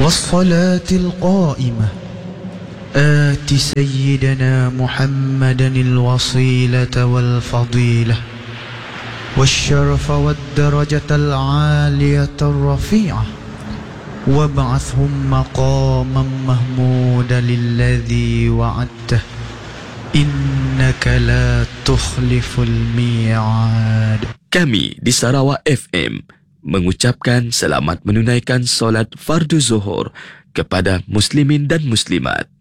والصلاة القائمة آت سيدنا محمدا الوصيلة والفضيلة والشرف والدرجة العالية الرفيعة وابعثهم مقاما محمودا الذي وعدته إنك لا تخلف الميعاد. Kami di Sarawak FM mengucapkan selamat menunaikan solat fardu zuhur kepada muslimin dan muslimat.